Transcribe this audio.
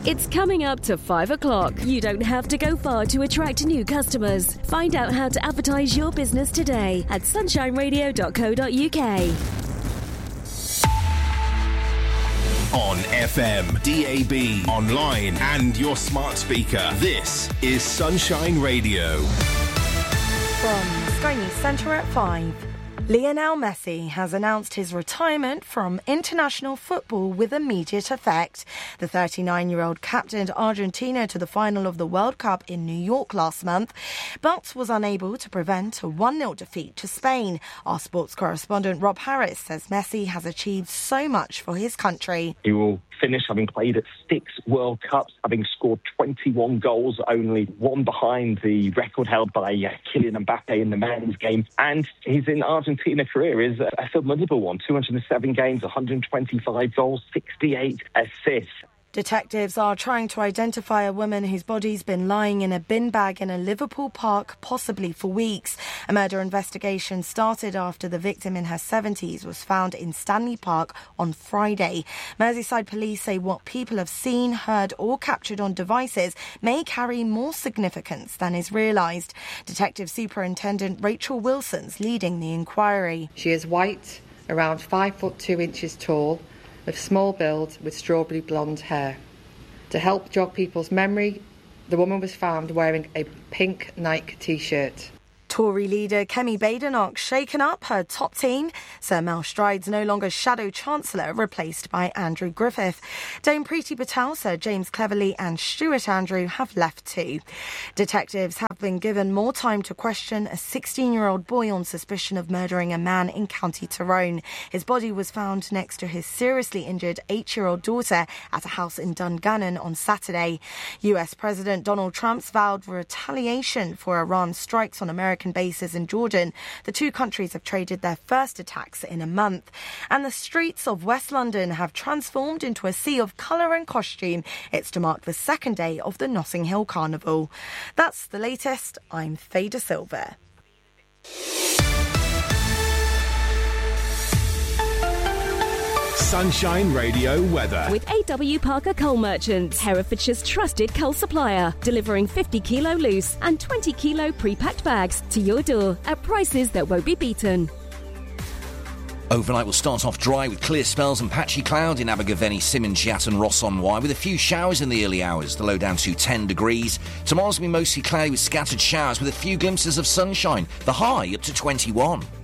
It's coming up to 5 o'clock. You don't have to go far to attract new customers. Find out how to advertise your business today at sunshineradio.co.uk. On FM, DAB, online and your smart speaker. This is Sunshine Radio. From Sky News Centre at 5. Lionel Messi has announced his retirement from international football with immediate effect. The 39-year-old captained Argentina to the final of the World Cup in New York last month, but was unable to prevent a 1-0 defeat to Spain. Our sports correspondent Rob Harris says Messi has achieved so much for his country. He will finish having played at 6 World Cups, having scored 21 goals, only one behind the record held by Kylian Mbappe in the men's game. And his in Argentina career is a formidable one. 207 games, 125 goals, 68 assists. Detectives are trying to identify a woman whose body's been lying in a bin bag in a Liverpool park, possibly for weeks. A murder investigation started after the victim in her 70s was found in Stanley Park on Friday. Merseyside police say what people have seen, heard or captured on devices may carry more significance than is realised. Detective Superintendent Rachel Wilson's leading the inquiry. She is white, around 5 foot 2 inches tall, of small build with strawberry blonde hair. To help jog people's memory, the woman was found wearing a pink Nike t-shirt. Tory leader Kemi Badenoch shaken up her top team. Sir Mel Stride's no longer Shadow Chancellor, replaced by Andrew Griffith. Dame Priti Patel, Sir James Cleverly and Stuart Andrew have left too. Detectives have been given more time to question a 16-year-old boy on suspicion of murdering a man in County Tyrone. His body was found next to his seriously injured 8-year-old daughter at a house in Dungannon on Saturday. US President Donald Trump's vowed retaliation for Iran's strikes on American bases in Jordan. The two countries have traded their first attacks in a month. And the streets of West London have transformed into a sea of colour and costume. It's to mark the second day of the Notting Hill Carnival. That's the latest. I'm Faye De Silva. Sunshine Radio weather. With AW Parker Coal Merchants, Herefordshire's trusted coal supplier, delivering 50 kilo loose and 20 kilo pre-packed bags to your door at prices that won't be beaten. Overnight will start off dry with clear spells and patchy cloud in Abergavenny, Simmons, and Ross-on-Wye, with a few showers in the early hours, the low down to 10 degrees. Tomorrow's will be mostly cloudy with scattered showers with a few glimpses of sunshine, the high up to 21.